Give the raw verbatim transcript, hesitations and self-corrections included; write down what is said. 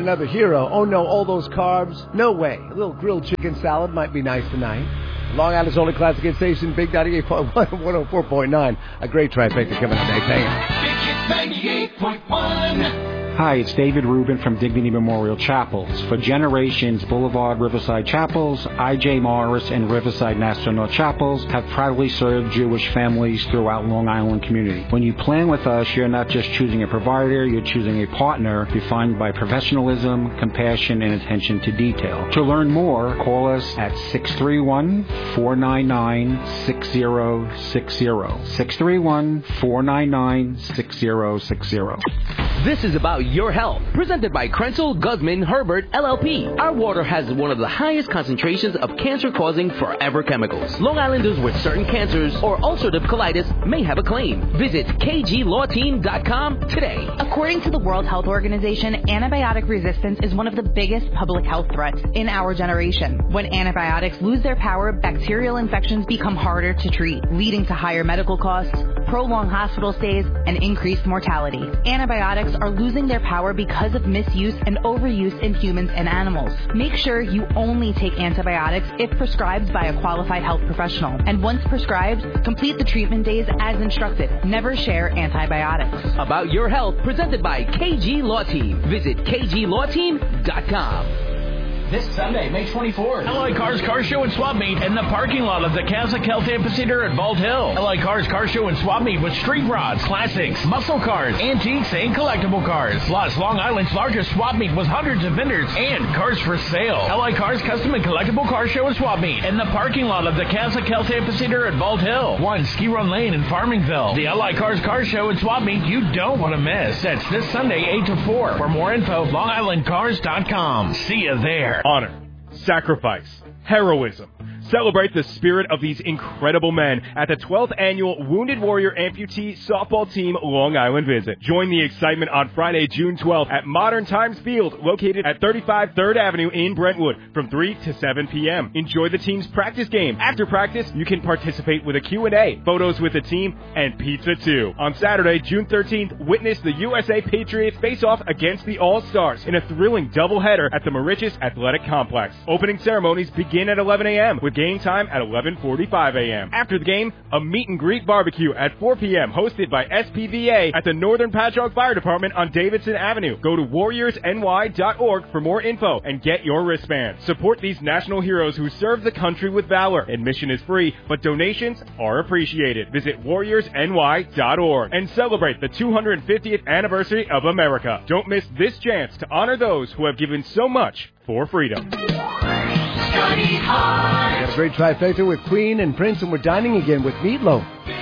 another hero. Oh no, all those carbs? No way. A little grilled chicken salad might be nice tonight. Long Island's only classic hit station, Big ninety-eight point one, one oh four point nine. A great trifecta coming up next. Hang on. Big Hits ninety-eight point one. Hi, it's David Rubin from Dignity Memorial Chapels. For generations, Boulevard Riverside Chapels, I J Morris, and Riverside National Chapels have proudly served Jewish families throughout Long Island community. When you plan with us, you're not just choosing a provider, you're choosing a partner defined by professionalism, compassion, and attention to detail. To learn more, call us at six three one, four nine nine, six zero six zero. six three one, four nine nine, six zero six zero. This is about your health. Presented by Krenzel Guzman Herbert L L P. Our water has one of the highest concentrations of cancer-causing forever chemicals. Long Islanders with certain cancers or ulcerative colitis may have a claim. Visit k g law team dot com today. According to the World Health Organization, antibiotic resistance is one of the biggest public health threats in our generation. When antibiotics lose their power, bacterial infections become harder to treat, leading to higher medical costs, prolonged hospital stays, and increased mortality. Antibiotics are losing their power because of misuse and overuse in humans and animals. Make sure you only take antibiotics if prescribed by a qualified health professional. And once prescribed, complete the treatment days as instructed. Never share antibiotics. About your health, presented by K G Law Team. Visit k g law team dot com. This Sunday, May twenty-fourth. L I Cars Car Show and Swap Meet in the parking lot of the Casa Kelte Amphitheater at Vault Hill. L I Cars Car Show and Swap Meet with street rods, classics, muscle cars, antiques, and collectible cars. Plus, Long Island's largest swap meet with hundreds of vendors and cars for sale. L I Cars Custom and Collectible Car Show and Swap Meet in the parking lot of the Casa Kelte Amphitheater at Vault Hill. One Ski Run Lane in Farmingville. The L I Cars Car Show and Swap Meet you don't want to miss. That's this Sunday, eight to four. For more info, long island cars dot com. See you there. Honor. Sacrifice, heroism. Celebrate the spirit of these incredible men at the twelfth Annual Wounded Warrior Amputee Softball Team Long Island Visit. Join the excitement on Friday, June twelfth at Modern Times Field, located at thirty-five third Avenue in Brentwood from three to seven p.m. Enjoy the team's practice game. After practice, you can participate with a Q and A, photos with the team, and pizza too. On Saturday, June thirteenth, witness the U S A Patriots face off against the All-Stars in a thrilling doubleheader at the Mauritius Athletic Complex. Opening ceremonies begin at eleven a.m. with game time at eleven forty-five a.m. After the game, a meet and greet barbecue at four p.m. hosted by S P V A at the Northern Patchogue Fire Department on Davidson Avenue. Go to warriors n y dot org for more info and get your wristband. Support these national heroes who serve the country with valor. Admission is free, but donations are appreciated. Visit warriors n y dot org and celebrate the two hundred fiftieth anniversary of America. Don't miss this chance to honor those who have given so much for freedom. We got a great trifecta with Queen and Prince, and we're dining again with Meatloaf.